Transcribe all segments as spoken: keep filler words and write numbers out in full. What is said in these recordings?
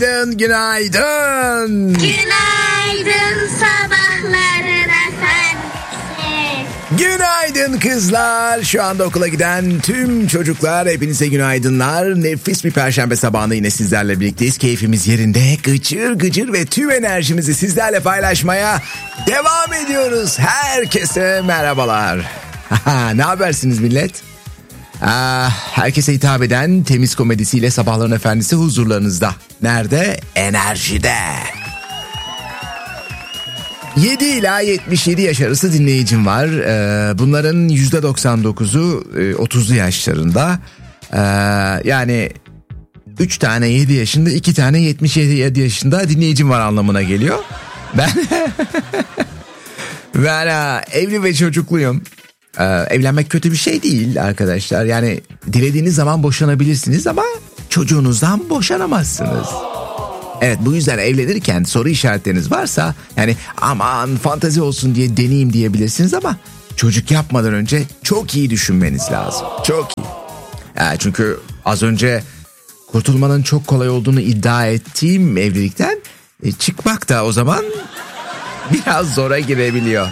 Günaydın, günaydın. Günaydın sabahların efendisi. Günaydın kızlar. Şu anda okula giden tüm çocuklar, hepinize günaydınlar. Nefis bir perşembe sabahında yine sizlerle birlikteyiz. Keyfimiz yerinde, gıcır gıcır ve tüm enerjimizi sizlerle paylaşmaya devam ediyoruz. Herkese merhabalar. Ne habersiniz millet? Aa, herkese hitap eden temiz komedisiyle Sabahların Efendisi huzurlarınızda. Nerede? Enerjide. yedi ila yetmiş yedi yaş arası dinleyicim var. Ee, bunların yüzde doksan dokuzu otuzlu yaşlarında. Ee, yani üç tane yedi yaşında, iki tane yetmiş yedi yaşında dinleyicim var anlamına geliyor. Ben ben ha, evli ve çocukluyum. Ee, evlenmek kötü bir şey değil arkadaşlar. Yani dilediğiniz zaman boşanabilirsiniz ama çocuğunuzdan boşanamazsınız. Evet, bu yüzden evlenirken soru işaretleriniz varsa yani aman fantezi olsun diye deneyeyim diyebilirsiniz ama çocuk yapmadan önce çok iyi düşünmeniz lazım. Çok iyi. Yani çünkü az önce kurtulmanın çok kolay olduğunu iddia ettiğim evlilikten e, çıkmak da o zaman biraz zora girebiliyor.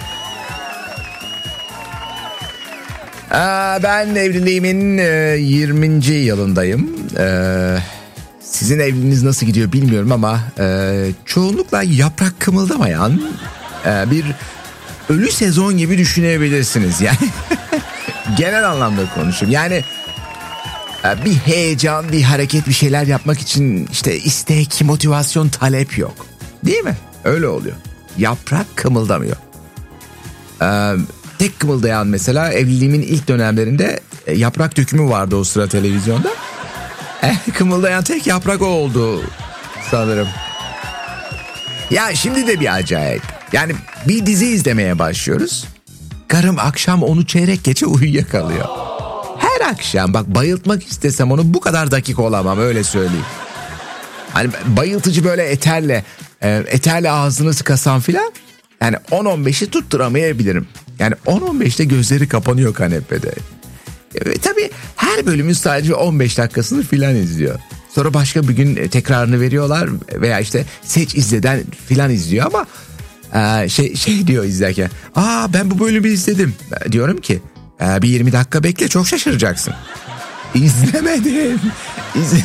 Aa, ben evliliğimin e, yirminci yılındayım. Ee, sizin evliliğiniz nasıl gidiyor bilmiyorum ama e, çoğunlukla yaprak kımıldamayan e, bir ölü sezon gibi düşünebilirsiniz. Yani genel anlamda konuşayım. Yani e, bir heyecan, bir hareket, bir şeyler yapmak için işte istek, motivasyon, talep yok. Değil mi? Öyle oluyor. Yaprak kımıldamıyor. Eee Tek kımıldayan mesela evliliğimin ilk dönemlerinde e, yaprak dökümü vardı o sıra televizyonda. E, kımıldayan tek yaprak o oldu sanırım. Ya şimdi de bir acayip. Yani bir dizi izlemeye başlıyoruz. Karım akşam onu çeyrek geçe uyuyakalıyor. Her akşam bak, bayıltmak istesem onu bu kadar dakika olamam, öyle söyleyeyim. Hani bayıltıcı böyle eterle e, eterle ağzını sıkasam filan. Yani on on beşi tutturamayabilirim. Yani on on beşte gözleri kapanıyor kanepede. E, tabii her bölümün sadece on beş dakikasını filan izliyor. Sonra başka bir gün tekrarını veriyorlar veya işte seç izleden filan izliyor ama e, şey şey diyor izlerken. Aa, ben bu bölümü izledim. E, diyorum ki e, bir yirmi dakika bekle, çok şaşıracaksın. İzlemedim. İzle...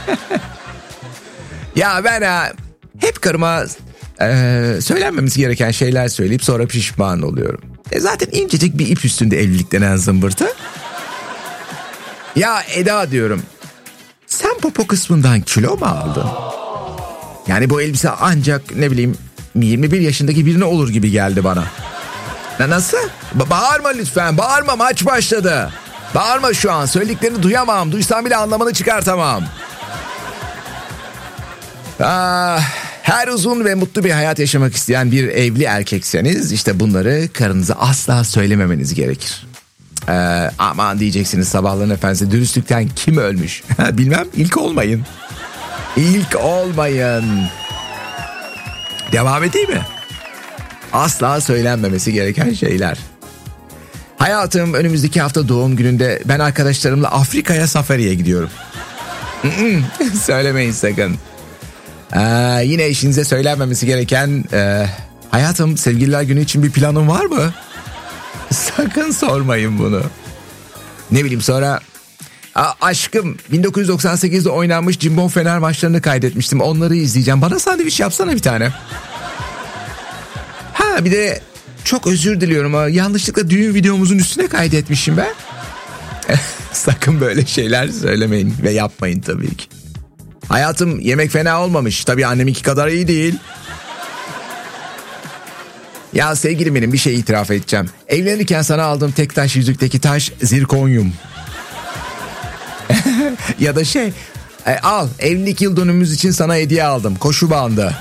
ya ben e, hep karıma Ee, söylenmemiz gereken şeyler söyleyip sonra pişman oluyorum. E zaten incecik bir ip üstünde evlilik denen zımbırtı. Ya Eda diyorum, sen popo kısmından kilo mu aldın? Yani bu elbise ancak ne bileyim yirmi bir yaşındaki birine olur gibi geldi bana. Ne, nasıl? Ba- bağırma lütfen, bağırma, maç başladı. Bağırma şu an, söylediklerini duyamam. Duysam bile anlamını çıkartamam. Ah... Her uzun ve mutlu bir hayat yaşamak isteyen bir evli erkekseniz işte bunları karınıza asla söylememeniz gerekir. Ee, aman diyeceksiniz, Sabahların Efendisi dürüstlükten kim ölmüş? Bilmem, ilk olmayın. İlk olmayın. Devam edeyim mi? Asla söylenmemesi gereken şeyler. Hayatım, önümüzdeki hafta doğum gününde ben arkadaşlarımla Afrika'ya safariye gidiyorum. Söylemeyin sakın. Ee, yine işinize söylenmemesi gereken e, hayatım, sevgililer günü için bir planın var mı? Sakın sormayın bunu. Ne bileyim sonra a, aşkım bin dokuz yüz doksan sekizde oynanmış Cimbom Fener maçlarını kaydetmiştim, onları izleyeceğim, bana sandviç yapsana bir tane. Ha bir de çok özür diliyorum ama yanlışlıkla düğün videomuzun üstüne kaydetmişim ben. Sakın böyle şeyler söylemeyin ve yapmayın tabii ki. Hayatım, yemek fena olmamış. Tabii anneminki kadar iyi değil. Ya sevgilim benim, bir şey itiraf edeceğim. Evlenirken sana aldığım tek taş yüzükteki taş zirkonyum. Ya da şey e, al, evlilik yıl dönümümüz için sana hediye aldım, koşu bandı.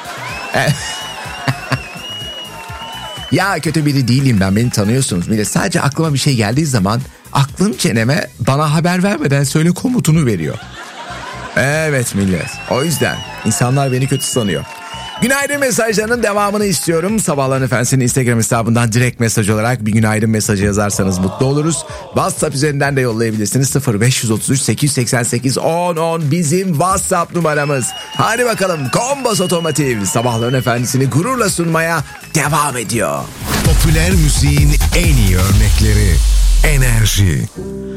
Ya kötü biri değilim ben, beni tanıyorsunuz. Millet sadece aklıma bir şey geldiği zaman aklım çeneme bana haber vermeden söyle komutunu veriyor. Evet millet, o yüzden insanlar beni kötü sanıyor. Günaydın mesajlarının devamını istiyorum. Sabahların Efendisi'nin Instagram hesabından direkt mesaj olarak bir günaydın mesajı yazarsanız mutlu oluruz. WhatsApp üzerinden de yollayabilirsiniz. sıfır beş otuz üç sekiz seksen sekiz on on bizim WhatsApp numaramız. Hadi bakalım, Kombos Otomotiv Sabahların Efendisi'ni gururla sunmaya devam ediyor. Popüler müziğin en iyi örnekleri. Enerji.